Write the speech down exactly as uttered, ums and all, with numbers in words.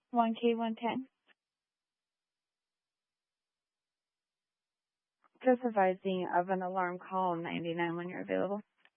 one K one ten. Just advising of an alarm call ninety-nine when you're available.